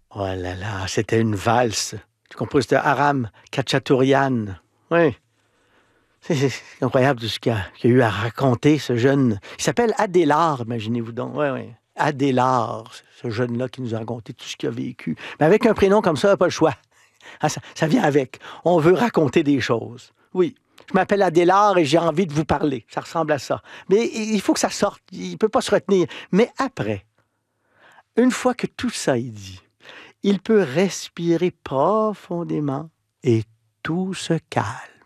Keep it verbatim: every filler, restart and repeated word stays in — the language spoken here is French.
Oh là là, c'était une valse du compositeur Aram Khachaturian. Oui, c'est c'est incroyable tout ce qu'il a, qu'il a eu à raconter, ce jeune. Il s'appelle Adélard, imaginez-vous donc. Oui, oui. Adélard, ce jeune-là qui nous a raconté tout ce qu'il a vécu. Mais avec un prénom comme ça, pas le choix. Ah, ça, ça vient avec. On veut raconter des choses. Oui. Je m'appelle Adélard et j'ai envie de vous parler. Ça ressemble à ça. Mais il faut que ça sorte. Il ne peut pas se retenir. Mais après, une fois que tout ça est dit, il peut respirer profondément et tout se calme.